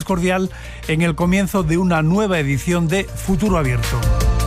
cordial en el comienzo de una nueva edición de Futuro Abierto.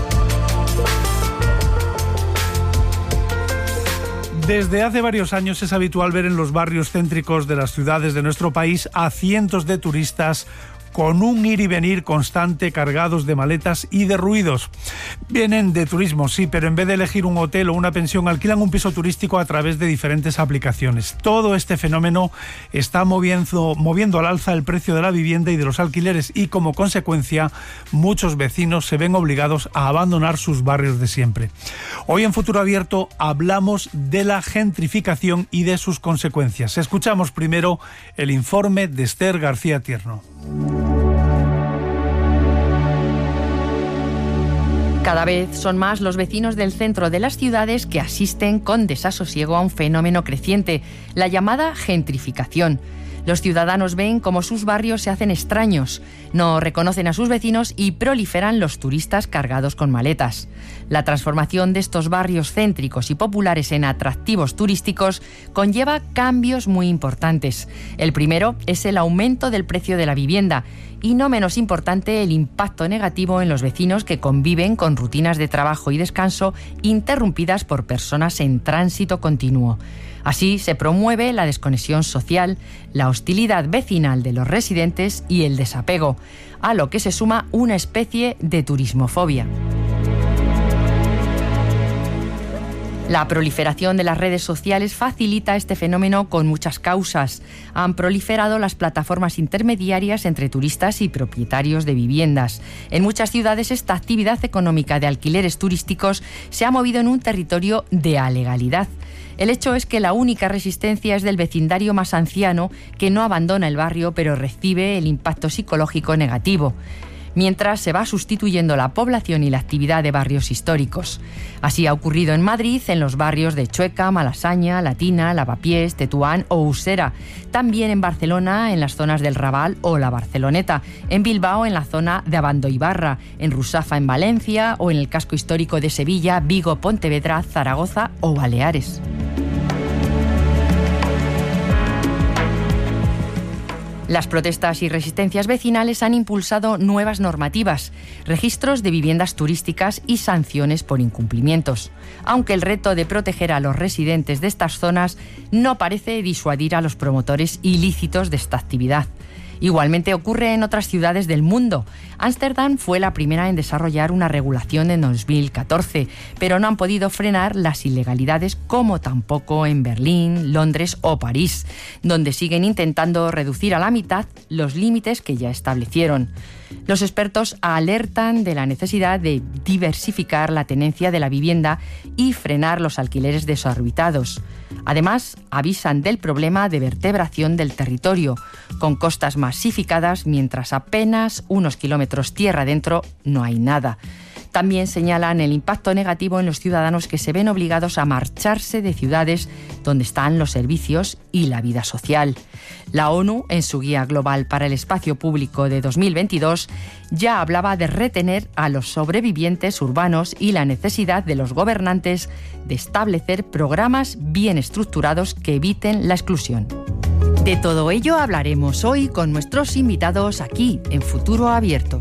Desde hace varios años es habitual ver en los barrios céntricos de las ciudades de nuestro país a cientos de turistas con un ir y venir constante, cargados de maletas y de ruidos. Vienen de turismo, sí, pero en vez de elegir un hotel o una pensión, alquilan un piso turístico a través de diferentes aplicaciones. Todo este fenómeno está moviendo al alza el precio de la vivienda y de los alquileres, y como consecuencia, muchos vecinos se ven obligados a abandonar sus barrios de siempre. Hoy en Futuro Abierto hablamos de la gentrificación y de sus consecuencias. Escuchamos primero el informe de Esther García Tierno. Cada vez son más los vecinos del centro de las ciudades que asisten con desasosiego a un fenómeno creciente, la llamada gentrificación. Los ciudadanos ven cómo sus barrios se hacen extraños, no reconocen a sus vecinos y proliferan los turistas cargados con maletas. La transformación de estos barrios céntricos y populares en atractivos turísticos conlleva cambios muy importantes. El primero es el aumento del precio de la vivienda y, no menos importante, el impacto negativo en los vecinos que conviven con rutinas de trabajo y descanso interrumpidas por personas en tránsito continuo. Así se promueve la desconexión social, la hostilidad vecinal de los residentes y el desapego, a lo que se suma una especie de turismofobia. La proliferación de las redes sociales facilita este fenómeno con muchas causas. Han proliferado las plataformas intermediarias entre turistas y propietarios de viviendas. En muchas ciudades esta actividad económica de alquileres turísticos se ha movido en un territorio de alegalidad. El hecho es que la única resistencia es del vecindario más anciano, que no abandona el barrio pero recibe el impacto psicológico negativo, mientras se va sustituyendo la población y la actividad de barrios históricos. Así ha ocurrido en Madrid, en los barrios de Chueca, Malasaña, Latina, Lavapiés, Tetuán o Usera. También en Barcelona, en las zonas del Raval o la Barceloneta. En Bilbao, en la zona de Abandoibarra. En Rusafa, en Valencia, o en el casco histórico de Sevilla, Vigo, Pontevedra, Zaragoza o Baleares. Las protestas y resistencias vecinales han impulsado nuevas normativas, registros de viviendas turísticas y sanciones por incumplimientos, aunque el reto de proteger a los residentes de estas zonas no parece disuadir a los promotores ilícitos de esta actividad. Igualmente ocurre en otras ciudades del mundo. Ámsterdam fue la primera en desarrollar una regulación en 2014, pero no han podido frenar las ilegalidades, como tampoco en Berlín, Londres o París, donde siguen intentando reducir a la mitad los límites que ya establecieron. Los expertos alertan de la necesidad de diversificar la tenencia de la vivienda y frenar los alquileres desorbitados. Además, avisan del problema de vertebración del territorio, con costas masificadas, mientras apenas unos kilómetros tierra adentro no hay nada. También señalan el impacto negativo en los ciudadanos que se ven obligados a marcharse de ciudades donde están los servicios y la vida social. La ONU, en su Guía Global para el Espacio Público de 2022, ya hablaba de retener a los sobrevivientes urbanos y la necesidad de los gobernantes de establecer programas bien estructurados que eviten la exclusión. De todo ello hablaremos hoy con nuestros invitados aquí en Futuro Abierto.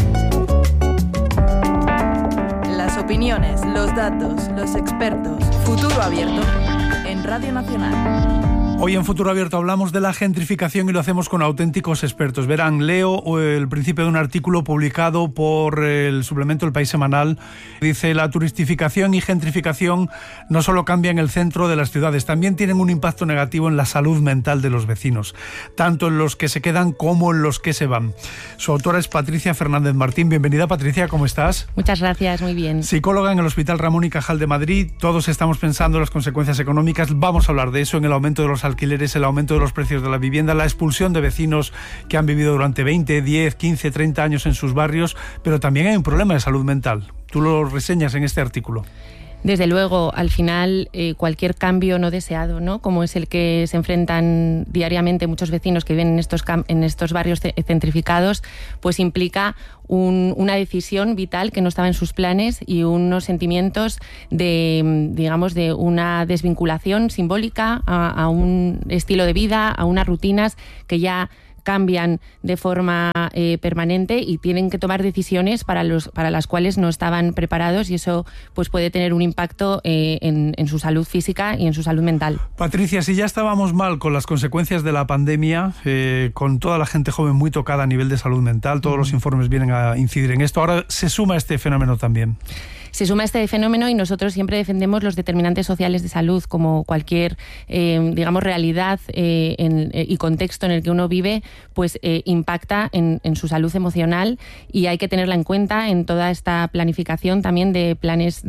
Las opiniones, los datos, los expertos. Futuro Abierto en Radio Nacional. Hoy en Futuro Abierto hablamos de la gentrificación y lo hacemos con auténticos expertos. Verán, leo el principio de un artículo publicado por el suplemento El País Semanal. Dice: la turistificación y gentrificación no solo cambian el centro de las ciudades, también tienen un impacto negativo en la salud mental de los vecinos, tanto en los que se quedan como en los que se van. Su autora es Patricia Fernández Martín. Bienvenida, Patricia, ¿cómo estás? Muchas gracias, muy bien. Psicóloga en el Hospital Ramón y Cajal de Madrid. Todos estamos pensando en las consecuencias económicas. Vamos a hablar de eso, en el aumento de los alquileres, el aumento de los precios de la vivienda, la expulsión de vecinos que han vivido durante 20, 10, 15, 30 años en sus barrios, pero también hay un problema de salud mental. Tú lo reseñas en este artículo. Desde luego, al final, cualquier cambio no deseado, ¿no?, como es el que se enfrentan diariamente muchos vecinos que viven en estos barrios centrificados, pues implica una decisión vital que no estaba en sus planes y unos sentimientos de, digamos, de una desvinculación simbólica a un estilo de vida, a unas rutinas que ya cambian de forma permanente y tienen que tomar decisiones para las cuales no estaban preparados, y eso pues puede tener un impacto en su salud física y en su salud mental. Patricia, si ya estábamos mal con las consecuencias de la pandemia, con toda la gente joven muy tocada a nivel de salud mental, todos los informes vienen a incidir en esto, ahora se suma este fenómeno también. Se suma este fenómeno y nosotros siempre defendemos los determinantes sociales de salud, como cualquier, realidad y contexto en el que uno vive, pues impacta en su salud emocional, y hay que tenerla en cuenta en toda esta planificación también de planes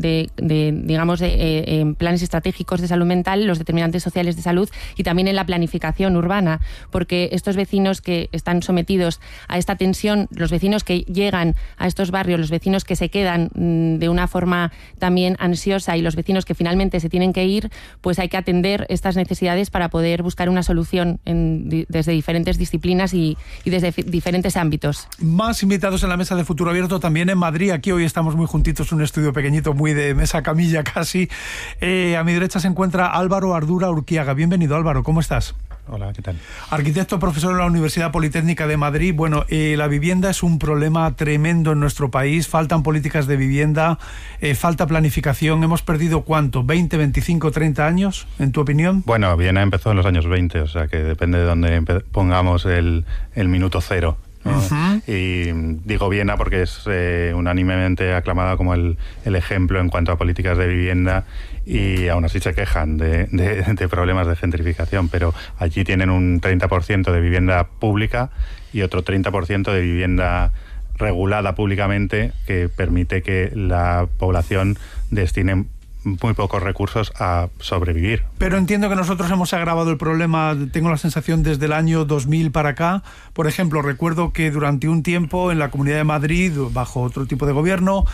planes estratégicos de salud mental, los determinantes sociales de salud, y también en la planificación urbana, porque estos vecinos que están sometidos a esta tensión, los vecinos que llegan a estos barrios, los vecinos que se quedan de una forma también ansiosa, y los vecinos que finalmente se tienen que ir, pues hay que atender estas necesidades para poder buscar una solución desde diferentes disciplinas y desde diferentes ámbitos. Más invitados en la mesa de Futuro Abierto también en Madrid. Aquí hoy estamos muy juntitos, un estudio pequeñito, muy de mesa camilla casi. A mi derecha se encuentra Álvaro Ardura Urquiaga. Bienvenido, Álvaro, ¿cómo estás? Hola, ¿qué tal? Arquitecto, profesor en la Universidad Politécnica de Madrid. Bueno, la vivienda es un problema tremendo en nuestro país. Faltan políticas de vivienda, falta planificación. ¿Hemos perdido cuánto? ¿20, 25, 30 años, en tu opinión? Bueno, Viena empezó en los años 20, o sea que depende de dónde pongamos el minuto cero. Uh-huh. Y digo Viena porque es unánimemente aclamada como el ejemplo en cuanto a políticas de vivienda, y aún así se quejan de problemas de gentrificación, pero allí tienen un 30% de vivienda pública y otro 30% de vivienda regulada públicamente, que permite que la población destine muy pocos recursos a sobrevivir. Pero entiendo que nosotros hemos agravado el problema, tengo la sensación, desde el año 2000 para acá. Por ejemplo, recuerdo que durante un tiempo en la Comunidad de Madrid, bajo otro tipo de gobierno,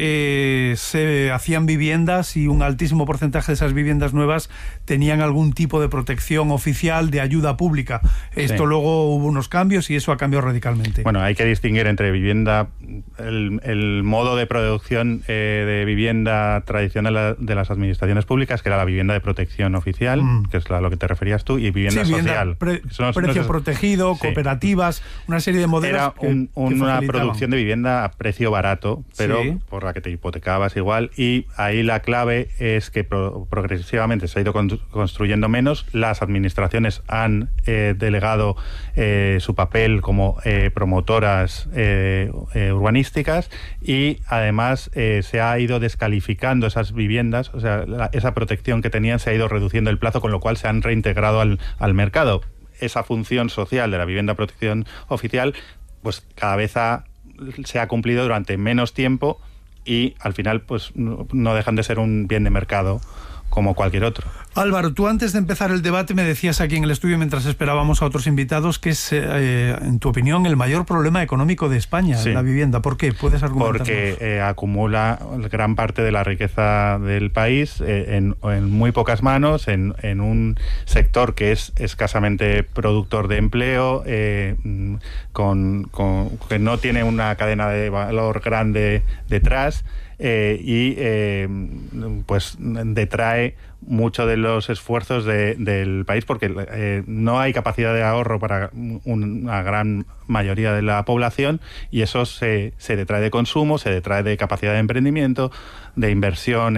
se hacían viviendas, y un altísimo porcentaje de esas viviendas nuevas tenían algún tipo de protección oficial, de ayuda pública. Esto luego hubo unos cambios y eso ha cambiado radicalmente. Bueno, hay que distinguir entre vivienda, el modo de producción de vivienda tradicional de las administraciones públicas, que era la vivienda de protección oficial, que es a lo que te referías tú, y vivienda social. Precio protegido, cooperativas, una serie de modelos. Era una producción de vivienda a precio barato, pero por la que te hipotecabas igual, y ahí la clave es que progresivamente se ha ido construyendo menos. Las administraciones han delegado su papel como promotoras urbanísticas, y además se ha ido descalificando esas viviendas, o sea, esa protección que tenían se ha ido reduciendo el plazo, con lo cual se han reintegrado al mercado. Esa función social de la vivienda de protección oficial, pues cada vez se ha cumplido durante menos tiempo, y al final pues no dejan de ser un bien de mercado como cualquier otro. Álvaro, tú antes de empezar el debate me decías aquí en el estudio, mientras esperábamos a otros invitados, que es, en tu opinión, el mayor problema económico de España, la vivienda. ¿Por qué? ¿Puedes argumentarnos? Porque acumula gran parte de la riqueza del país en muy pocas manos, en un sector que es escasamente productor de empleo, que no tiene una cadena de valor grande detrás, pues detrae mucho de los esfuerzos del país, porque no hay capacidad de ahorro para una gran mayoría de la población, y eso se detrae de consumo, se detrae de capacidad de emprendimiento, de inversión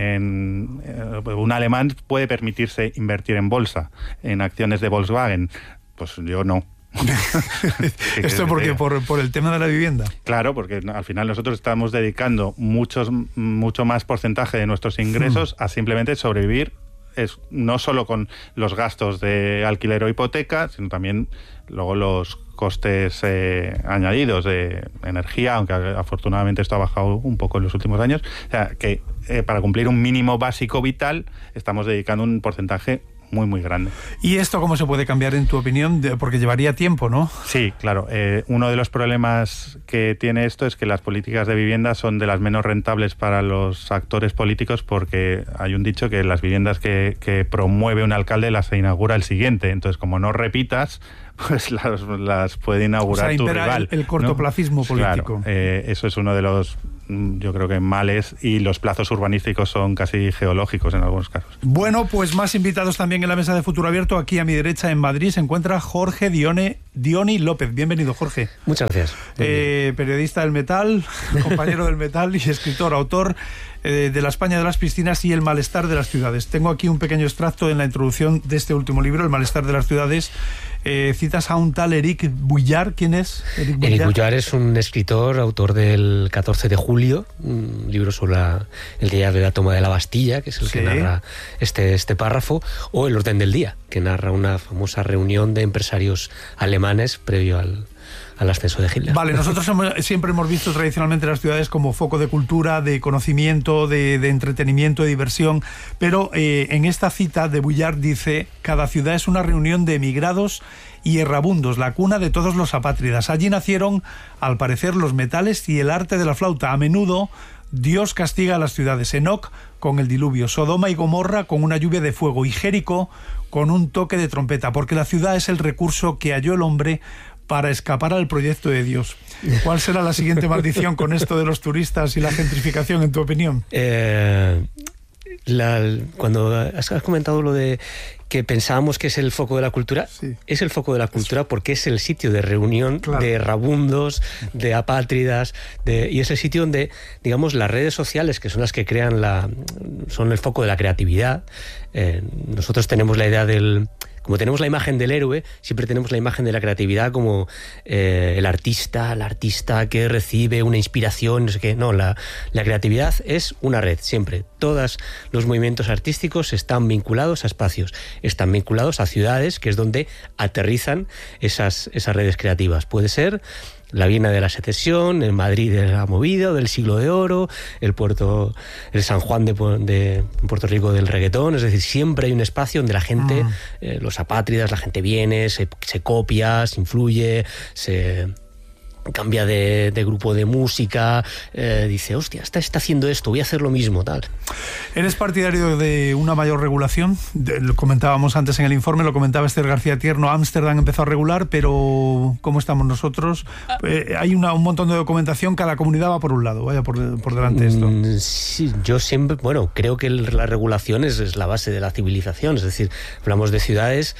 un alemán puede permitirse invertir en bolsa, en acciones de Volkswagen, pues yo no. ¿Esto porque por el tema de la vivienda? Claro, porque al final nosotros estamos dedicando mucho más porcentaje de nuestros ingresos a simplemente sobrevivir, no solo con los gastos de alquiler o hipoteca, sino también luego los costes añadidos de energía, aunque afortunadamente esto ha bajado un poco en los últimos años. O sea, que para cumplir un mínimo básico vital estamos dedicando un porcentaje muy, muy grande. ¿Y esto cómo se puede cambiar, en tu opinión? Porque llevaría tiempo, ¿no? Sí, claro. Uno de los problemas que tiene esto es que las políticas de vivienda son de las menos rentables para los actores políticos, porque hay un dicho que las viviendas que promueve un alcalde las inaugura el siguiente. Entonces, como no repitas, pues las puede inaugurar tu rival. El cortoplacismo político. Claro, eso es uno de los yo creo que males, y los plazos urbanísticos son casi geológicos en algunos casos. Bueno, pues más invitados también en la mesa de Futuro Abierto. Aquí a mi derecha en Madrid se encuentra Jorge Dioni López. Bienvenido, Jorge. Muchas gracias. Periodista del metal, compañero del metal y escritor, autor de La España de las piscinas y El malestar de las ciudades. Tengo aquí un pequeño extracto en la introducción de este último libro, El malestar de las ciudades. Citas a un tal Éric Vuillard. ¿Quién es Éric Vuillard? Éric Vuillard es un escritor, autor del 14 de julio, un libro sobre el día de la toma de la Bastilla, que es el que narra este párrafo, o El orden del día, que narra una famosa reunión de empresarios alemanes previo al ascenso de Hitler. Vale, nosotros siempre hemos visto tradicionalmente las ciudades como foco de cultura, de conocimiento, de entretenimiento, de diversión, pero en esta cita de Vuillard dice: cada ciudad es una reunión de emigrados y errabundos, la cuna de todos los apátridas. Allí nacieron, al parecer, los metales y el arte de la flauta. A menudo Dios castiga a las ciudades. Enoc con el diluvio, Sodoma y Gomorra con una lluvia de fuego, y Jericó con un toque de trompeta, porque la ciudad es el recurso que halló el hombre para escapar al proyecto de Dios. ¿Cuál será la siguiente maldición con esto de los turistas y la gentrificación, en tu opinión? Cuando has comentado lo de que pensábamos que es el foco de la cultura, es el foco de la cultura porque es el sitio de reunión de errabundos, de apátridas, y es el sitio donde, digamos, las redes sociales, que son las que son el foco de la creatividad. Nosotros tenemos la idea como tenemos la imagen del héroe, siempre tenemos la imagen de la creatividad como el artista que recibe una inspiración, no sé qué. No, la creatividad es una red, siempre. Todos los movimientos artísticos están vinculados a espacios, están vinculados a ciudades, que es donde aterrizan esas redes creativas. Puede ser la Viena de la Secesión, el Madrid de la movida, del siglo de oro, el San Juan de Puerto Rico del reggaetón. Es decir, siempre hay un espacio donde la gente, los apátridas, la gente viene, se copia, se influye, se cambia de grupo de música, dice, hostia, está haciendo esto, voy a hacer lo mismo, tal. ¿Eres partidario de una mayor regulación? Lo comentábamos antes en el informe, lo comentaba Esther García Tierno, Ámsterdam empezó a regular, pero ¿cómo estamos nosotros? Hay un montón de documentación, cada comunidad va por un lado, vaya por delante esto. Sí, yo siempre, creo que la regulación es la base de la civilización, es decir, hablamos de ciudades,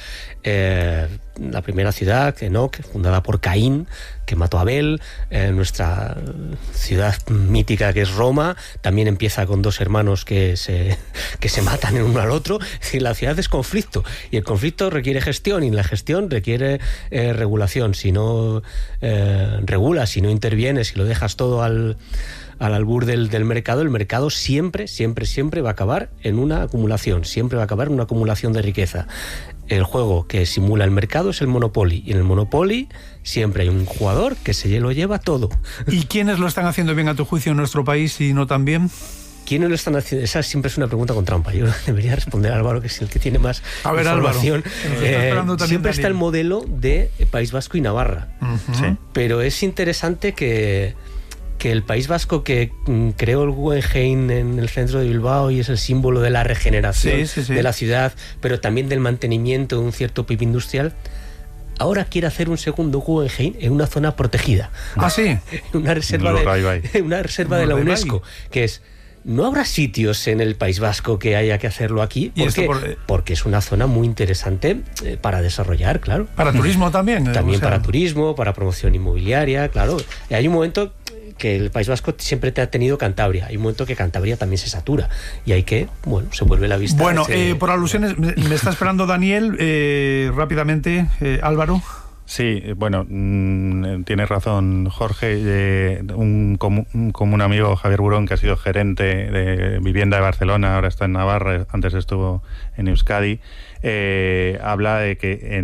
la primera ciudad, Enoc, fundada por Caín, que mató a Abel, nuestra ciudad mítica, que es Roma, también empieza con dos hermanos que se matan el uno al otro. Es decir, la ciudad es conflicto, y el conflicto requiere gestión, y la gestión requiere regulación. Si no regulas, si no intervienes, si lo dejas todo al albur del mercado, el mercado siempre va a acabar en una acumulación, siempre va a acabar en una acumulación de riqueza. El juego que simula el mercado es el Monopoly, y en el Monopoly siempre hay un jugador que se lo lleva todo. ¿Y quiénes lo están haciendo bien a tu juicio en nuestro país y no tan bien? ¿Quiénes lo están haciendo? Esa siempre es una pregunta con trampa. Yo debería responder a Álvaro, que es el que tiene más información. Siempre está el modelo de País Vasco y Navarra. Sí. Pero es interesante que el País Vasco, que creó el Guggenheim en el centro de Bilbao y es el símbolo de la regeneración de la ciudad, pero también del mantenimiento de un cierto PIB industrial, ahora quiere hacer un segundo Guggenheim en una zona protegida. ¿Ah, sí? Una reserva de la UNESCO, que es... ¿No habrá sitios en el País Vasco que haya que hacerlo aquí? Porque es una zona muy interesante para desarrollar, claro. Para turismo también. También para turismo, para promoción inmobiliaria, claro. Hay un momento que el País Vasco siempre te ha tenido Cantabria. Hay un momento que Cantabria también se satura y hay que, se vuelve la vista. Bueno, por alusiones, me está esperando Daniel, rápidamente, Álvaro. Sí, tienes razón, Jorge. Un común amigo, Javier Burón, que ha sido gerente de vivienda de Barcelona, ahora está en Navarra, antes estuvo en Euskadi, habla de que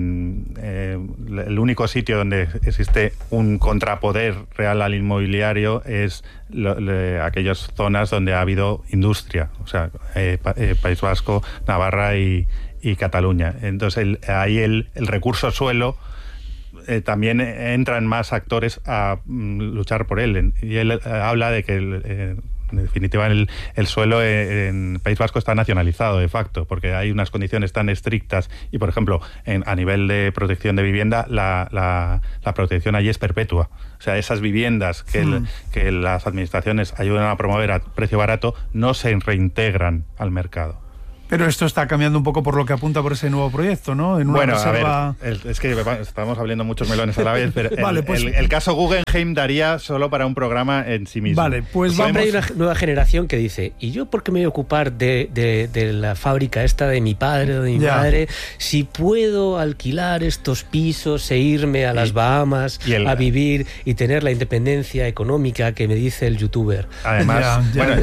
el único sitio donde existe un contrapoder real al inmobiliario es aquellas zonas donde ha habido industria, o sea, País Vasco, Navarra y Cataluña. Entonces ahí el recurso suelo también entran más actores a luchar por él. Y él habla de que En definitiva, el suelo en País Vasco está nacionalizado de facto, porque hay unas condiciones tan estrictas y, por ejemplo, a nivel de protección de vivienda, la protección allí es perpetua. O sea, esas viviendas que las administraciones ayudan a promover a precio barato no se reintegran al mercado. Pero esto está cambiando un poco por lo que apunta por ese nuevo proyecto, ¿no? En una reserva... a ver, es que estamos abriendo muchos melones a la vez, pero vale, el caso Guggenheim daría solo para un programa en sí mismo. Vale, pues siempre hay una nueva generación que dice, ¿y yo por qué me voy a ocupar de la fábrica esta de mi padre o de mi madre si puedo alquilar estos pisos e irme a las Bahamas a vivir y tener la independencia económica que me dice el youtuber? Además,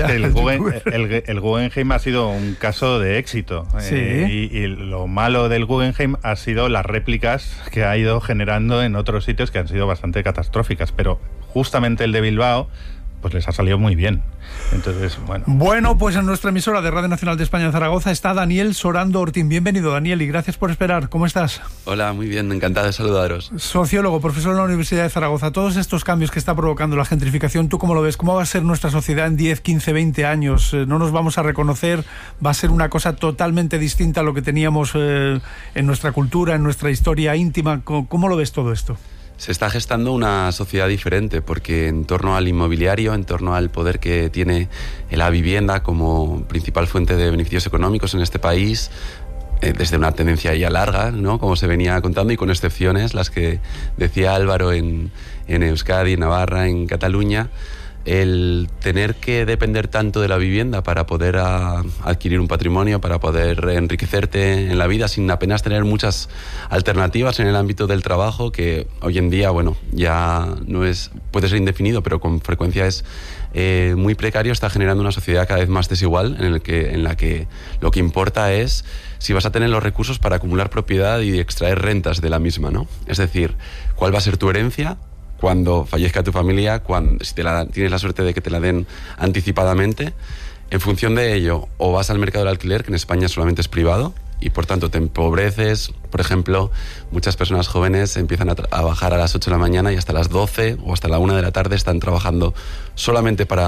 el Guggenheim ha sido un caso de éxito. Sí. Y lo malo del Guggenheim ha sido las réplicas que ha ido generando en otros sitios que han sido bastante catastróficas, pero justamente el de Bilbao pues les ha salido muy bien. Entonces, bueno, pues en nuestra emisora de Radio Nacional de España en Zaragoza está Daniel Sorando Ortín. Bienvenido, Daniel, y gracias por esperar. ¿Cómo estás? Hola, muy bien, encantado de saludaros. Sociólogo, profesor en la Universidad de Zaragoza. Todos estos cambios que está provocando la gentrificación, ¿tú cómo lo ves? ¿Cómo va a ser nuestra sociedad en 10, 15, 20 años? ¿No nos vamos a reconocer? ¿Va a ser una cosa totalmente distinta a lo que teníamos en nuestra cultura, en nuestra historia íntima? ¿Cómo lo ves todo esto? Se está gestando una sociedad diferente porque en torno al inmobiliario, en torno al poder que tiene la vivienda como principal fuente de beneficios económicos en este país, desde una tendencia ya larga, ¿no? Como se venía contando, y con excepciones, las que decía Álvaro en Euskadi, en Navarra, en Cataluña, el tener que depender tanto de la vivienda para poder adquirir un patrimonio, para poder enriquecerte en la vida sin apenas tener muchas alternativas en el ámbito del trabajo, que hoy en día, ya no es, puede ser indefinido, pero con frecuencia es muy precario, está generando una sociedad cada vez más desigual en la que lo que importa es si vas a tener los recursos para acumular propiedad y extraer rentas de la misma, ¿no? Es decir, ¿cuál va a ser tu herencia cuando fallezca tu familia, si tienes la suerte de que te la den anticipadamente? En función de ello, o vas al mercado del alquiler, que en España solamente es privado, y por tanto te empobreces. Por ejemplo, muchas personas jóvenes empiezan a bajar a las 8 de la mañana y hasta las 12 o hasta la 1 de la tarde están trabajando solamente para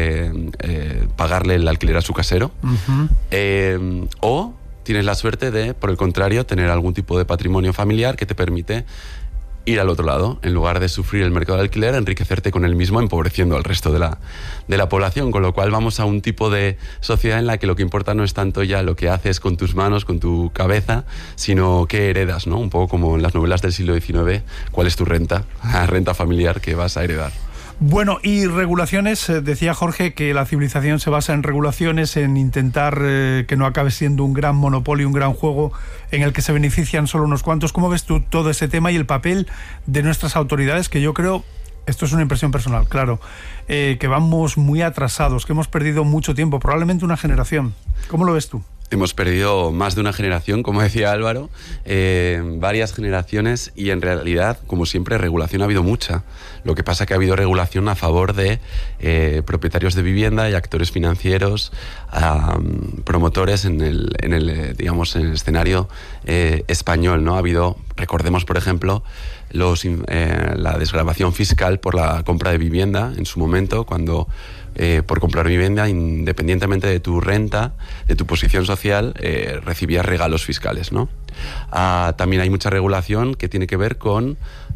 pagarle el alquiler a su casero. Uh-huh. O tienes la suerte de, por el contrario, tener algún tipo de patrimonio familiar que te permite ir al otro lado, en lugar de sufrir el mercado del alquiler, enriquecerte con el mismo, empobreciendo al resto de la población, con lo cual vamos a un tipo de sociedad en la que lo que importa no es tanto ya lo que haces con tus manos, con tu cabeza, sino qué heredas, ¿no? Un poco como en las novelas del siglo XIX, ¿cuál es tu renta? La renta familiar que vas a heredar. Bueno, y regulaciones, decía Jorge que la civilización se basa en regulaciones, en intentar que no acabe siendo un gran monopolio, un gran juego en el que se benefician solo unos cuantos. ¿Cómo ves tú todo ese tema y el papel de nuestras autoridades? Que yo creo, esto es una impresión personal, claro, que vamos muy atrasados, que hemos perdido mucho tiempo, probablemente una generación. ¿Cómo lo ves tú? Hemos perdido más de una generación, como decía Álvaro, varias generaciones, y en realidad, como siempre, regulación ha habido mucha. Lo que pasa es que ha habido regulación a favor de propietarios de vivienda y actores financieros, promotores en el escenario español, ¿no? Ha habido, recordemos, por ejemplo, la desgravación fiscal por la compra de vivienda en su momento, cuando por comprar vivienda, independientemente de tu renta, de tu posición social, recibías regalos fiscales, ¿no? También hay mucha regulación que tiene que ver con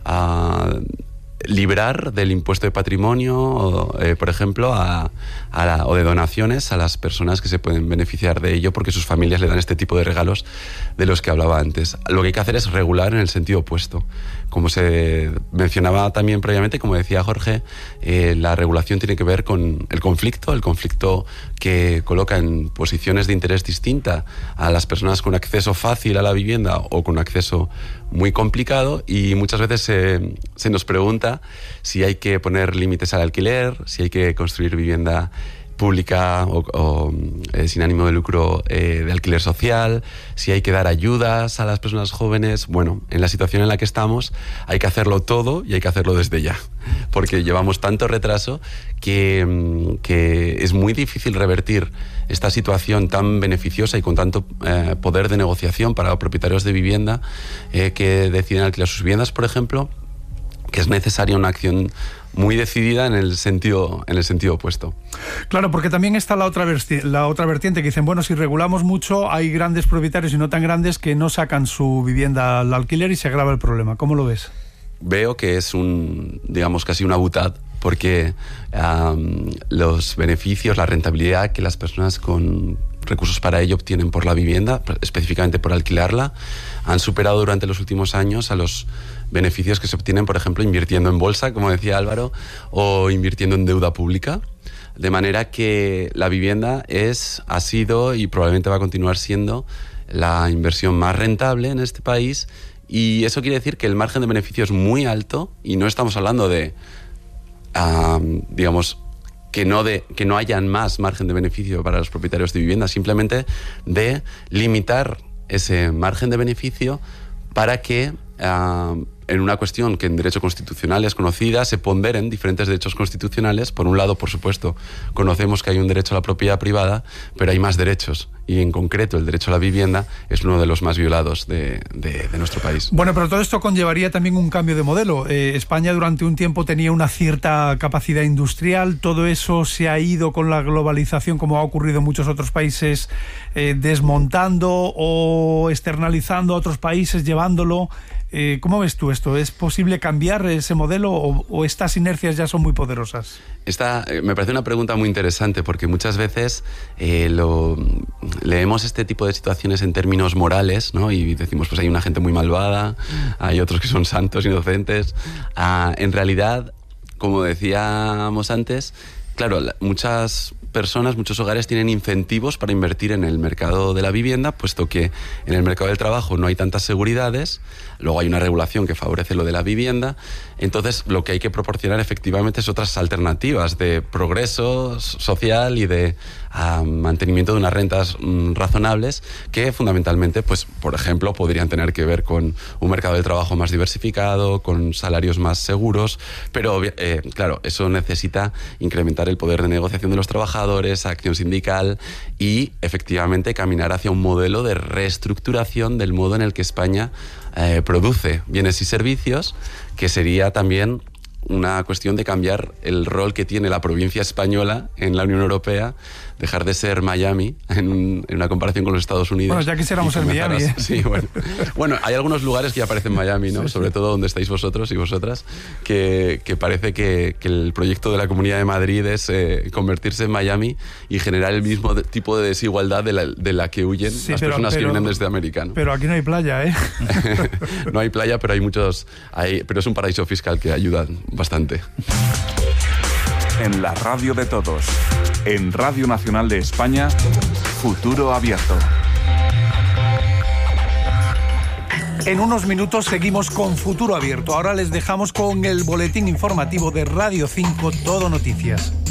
librar del impuesto de patrimonio, por ejemplo, o de donaciones a las personas que se pueden beneficiar de ello porque sus familias le dan este tipo de regalos de los que hablaba antes. Lo que hay que hacer es regular en el sentido opuesto. Como se mencionaba también previamente, como decía Jorge, la regulación tiene que ver con el conflicto que coloca en posiciones de interés distinta a las personas con acceso fácil a la vivienda o con acceso muy complicado, y muchas veces se nos pregunta si hay que poner límites al alquiler, si hay que construir vivienda pública o sin ánimo de lucro de alquiler social, si hay que dar ayudas a las personas jóvenes. Bueno, en la situación en la que estamos hay que hacerlo todo y hay que hacerlo desde ya, porque llevamos tanto retraso que es muy difícil revertir esta situación tan beneficiosa y con tanto poder de negociación para los propietarios de vivienda que deciden alquilar sus viviendas, por ejemplo, que es necesaria una acción muy decidida en el sentido opuesto. Claro, porque también está la otra vertiente que dicen, bueno, si regulamos mucho, hay grandes propietarios y no tan grandes que no sacan su vivienda al alquiler y se agrava el problema. ¿Cómo lo ves? Veo que es casi una butad, porque los beneficios, la rentabilidad que las personas con recursos para ello obtienen por la vivienda, específicamente por alquilarla, han superado durante los últimos años a los beneficios que se obtienen, por ejemplo, invirtiendo en bolsa, como decía Álvaro, o invirtiendo en deuda pública. De manera que la vivienda ha sido y probablemente va a continuar siendo la inversión más rentable en este país, y eso quiere decir que el margen de beneficio es muy alto, y no estamos hablando de, que no hayan más margen de beneficio para los propietarios de vivienda, simplemente de limitar ese margen de beneficio para que en una cuestión que en derecho constitucional es conocida, se ponderen diferentes derechos constitucionales. Por un lado, por supuesto, conocemos que hay un derecho a la propiedad privada, pero hay más derechos, y en concreto el derecho a la vivienda es uno de los más violados de nuestro país. Bueno, pero todo esto conllevaría también un cambio de modelo. España durante un tiempo tenía una cierta capacidad industrial, todo eso se ha ido con la globalización, como ha ocurrido en muchos otros países, desmontando o externalizando a otros países, llevándolo. ¿Cómo ves tú esto? ¿Es posible cambiar ese modelo o estas inercias ya son muy poderosas? Me parece una pregunta muy interesante, porque muchas veces leemos este tipo de situaciones en términos morales, ¿no? Y decimos, pues hay una gente muy malvada, hay otros que son santos, inocentes. En realidad, como decíamos antes, claro, muchas personas, muchos hogares tienen incentivos para invertir en el mercado de la vivienda, puesto que en el mercado del trabajo no hay tantas seguridades, luego hay una regulación que favorece lo de la vivienda, entonces lo que hay que proporcionar efectivamente es otras alternativas de progreso social y de mantenimiento de unas rentas razonables, que fundamentalmente, pues, por ejemplo, podrían tener que ver con un mercado del trabajo más diversificado, con salarios más seguros, pero claro, eso necesita incrementar el poder de negociación de los trabajadores, acción sindical y efectivamente caminar hacia un modelo de reestructuración del modo en el que España produce bienes y servicios, que sería también una cuestión de cambiar el rol que tiene la provincia española en la Unión Europea, dejar de ser Miami en una comparación con los Estados Unidos. Bueno, ya quisiéramos ser Miami. Sí, bueno, hay algunos lugares que ya parecen Miami, ¿no? Sí, sobre todo donde estáis vosotros y vosotras, que parece que el proyecto de la Comunidad de Madrid es convertirse en Miami y generar el mismo tipo de desigualdad de la que huyen las personas que vienen desde América, ¿no? Pero aquí no hay playa, ¿eh? No hay playa, pero pero es un paraíso fiscal que ayuda bastante. En la radio de todos, en Radio Nacional de España, Futuro Abierto. En unos minutos seguimos con Futuro Abierto. Ahora les dejamos con el boletín informativo de Radio 5 Todo Noticias.